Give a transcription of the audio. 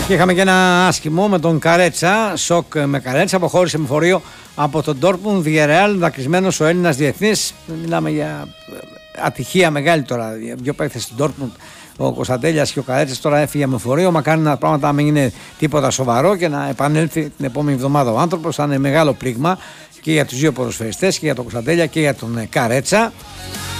Και είχαμε και ένα άσχημο με τον Καρέτσα. Σοκ με Καρέτσα. Αποχώρησε με φορείο από τον Ντόρτμουντ. Villarreal, δακρυσμένος ο Έλληνας διεθνής. Μιλάμε για ατυχία μεγάλη τώρα. Δύο παίκτες στην Ντόρτμουντ, ο Κωνσταντέλιας και ο Καρέτσας, τώρα έφυγε με φορείο. Μακάρι να πράγματα μην είναι τίποτα σοβαρό και να επανέλθει την επόμενη εβδομάδα ο άνθρωπος. Θα είναι μεγάλο πλήγμα και για τους δύο ποδοσφαιριστές, και για τον Κωνσταντέλια και για τον Καρέτσα.